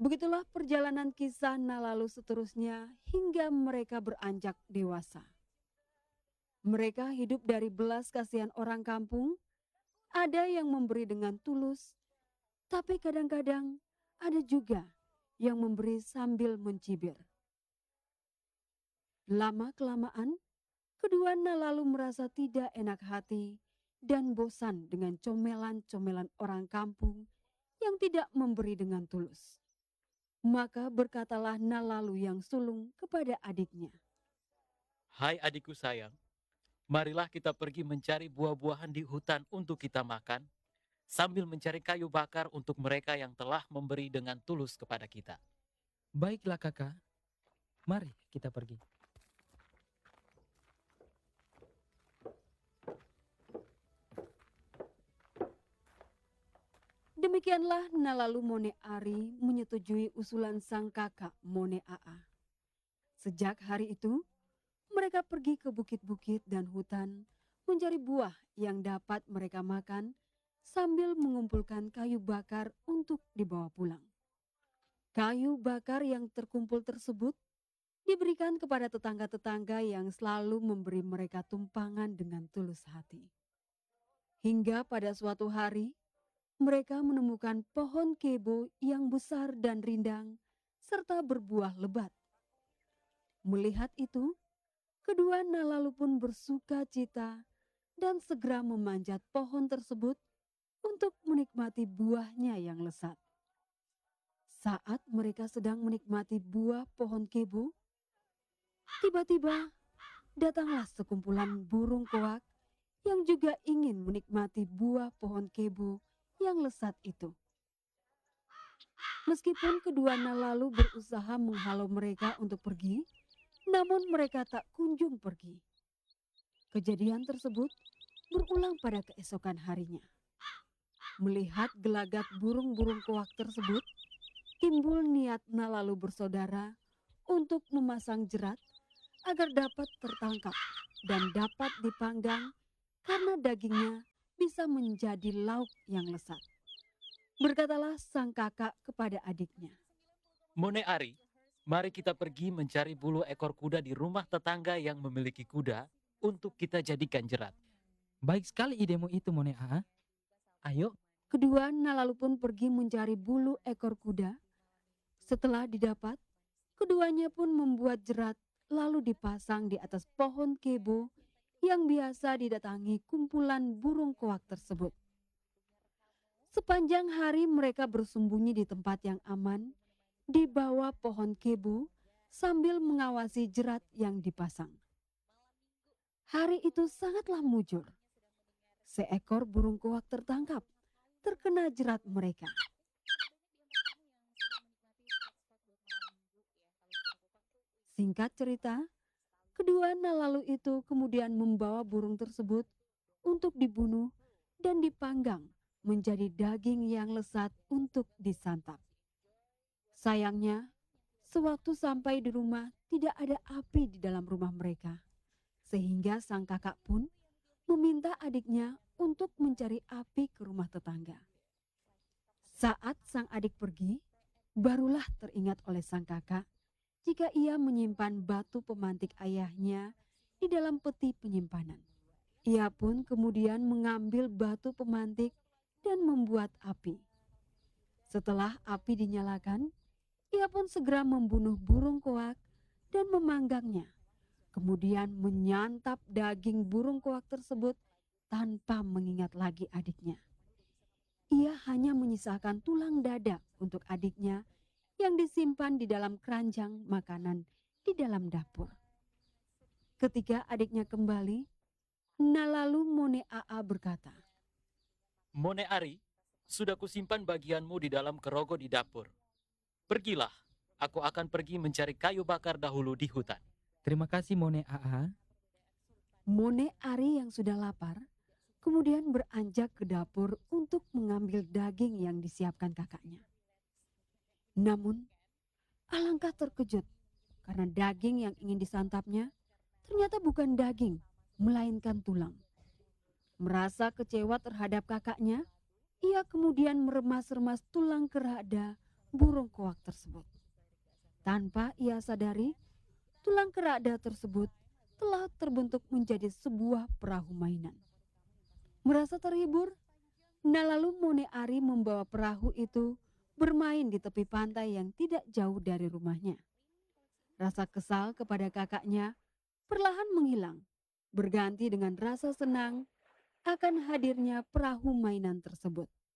Begitulah perjalanan kisah Nalalu seterusnya hingga mereka beranjak dewasa. Mereka hidup dari belas kasihan orang kampung, ada yang memberi dengan tulus, tapi kadang-kadang ada juga yang memberi sambil mencibir. Lama-kelamaan, kedua Nalalu merasa tidak enak hati dan bosan dengan comelan-comelan orang kampung yang tidak memberi dengan tulus. Maka berkatalah Nalalu yang sulung kepada adiknya. Hai adikku sayang, marilah kita pergi mencari buah-buahan di hutan untuk kita makan, sambil mencari kayu bakar untuk mereka yang telah memberi dengan tulus kepada kita. Baiklah kakak, mari kita pergi. Demikianlah Nalalu Mone Ari menyetujui usulan sang kakak Mone Aa. Sejak hari itu, mereka pergi ke bukit-bukit dan hutan mencari buah yang dapat mereka makan sambil mengumpulkan kayu bakar untuk dibawa pulang. Kayu bakar yang terkumpul tersebut diberikan kepada tetangga-tetangga yang selalu memberi mereka tumpangan dengan tulus hati. Hingga pada suatu hari, mereka menemukan pohon kebo yang besar dan rindang serta berbuah lebat. Melihat itu, kedua Nalalu pun bersuka cita dan segera memanjat pohon tersebut untuk menikmati buahnya yang lezat. Saat mereka sedang menikmati buah pohon kebo, tiba-tiba datanglah sekumpulan burung koak yang juga ingin menikmati buah pohon kebo yang lezat itu. Meskipun kedua Nalalu berusaha menghalau mereka untuk pergi, namun mereka tak kunjung pergi. Kejadian tersebut berulang pada keesokan harinya. Melihat gelagat burung-burung koak tersebut, timbul niat Nalalu bersaudara untuk memasang jerat agar dapat tertangkap dan dapat dipanggang karena dagingnya bisa menjadi lauk yang lezat. Berkatalah sang kakak kepada adiknya. Mone Ari, mari kita pergi mencari bulu ekor kuda di rumah tetangga yang memiliki kuda untuk kita jadikan jerat. Baik sekali idemu itu Mone Aa. Ayo, Kedua Nalalu pun pergi mencari bulu ekor kuda. Setelah didapat, keduanya pun membuat jerat lalu dipasang di atas pohon kebo yang biasa didatangi kumpulan burung koak tersebut. Sepanjang hari mereka bersembunyi di tempat yang aman di bawah pohon kebo sambil mengawasi jerat yang dipasang. Hari itu sangatlah mujur. Seekor burung koak tertangkap, terkena jerat mereka. Singkat cerita, kedua Nalalu itu kemudian membawa burung tersebut untuk dibunuh dan dipanggang menjadi daging yang lezat untuk disantap. Sayangnya, sewaktu sampai di rumah tidak ada api di dalam rumah mereka, sehingga sang kakak pun meminta adiknya untuk mencari api ke rumah tetangga. Saat sang adik pergi, barulah teringat oleh sang kakak jika ia menyimpan batu pemantik ayahnya di dalam peti penyimpanan. Ia pun kemudian mengambil batu pemantik dan membuat api. Setelah api dinyalakan, ia pun segera membunuh burung koak dan memanggangnya. Kemudian menyantap daging burung koak tersebut tanpa mengingat lagi adiknya. Ia hanya menyisakan tulang dada untuk adiknya yang disimpan di dalam keranjang makanan di dalam dapur. Ketika adiknya kembali, Nalalu Mone Aa berkata, Mone Ari, sudah kusimpan bagianmu di dalam kerogo di dapur. Pergilah, aku akan pergi mencari kayu bakar dahulu di hutan. terima kasih Mone Aa. Mone Ari yang sudah lapar kemudian beranjak ke dapur untuk mengambil daging yang disiapkan kakaknya. Namun, alangkah terkejut karena daging yang ingin disantapnya ternyata bukan daging, melainkan tulang. Merasa kecewa terhadap kakaknya, ia kemudian meremas-remas tulang kerada burung koak tersebut. Tanpa ia sadari, tulang kerada tersebut telah terbentuk menjadi sebuah perahu mainan. Merasa terhibur, lalu Mone Ari membawa perahu itu bermain di tepi pantai yang tidak jauh dari rumahnya. Rasa kesal kepada kakaknya perlahan menghilang, berganti dengan rasa senang akan hadirnya perahu mainan tersebut.